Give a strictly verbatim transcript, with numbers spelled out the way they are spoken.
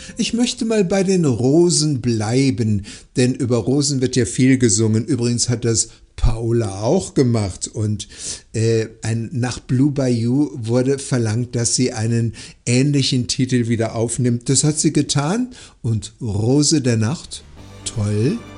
Ich möchte mal bei den Rosen bleiben, denn über Rosen wird ja viel gesungen. Übrigens hat das Paula auch gemacht und äh, ein, nach Blue Bayou wurde verlangt, dass sie einen ähnlichen Titel wieder aufnimmt. Das hat sie getan und Rose der Nacht, toll.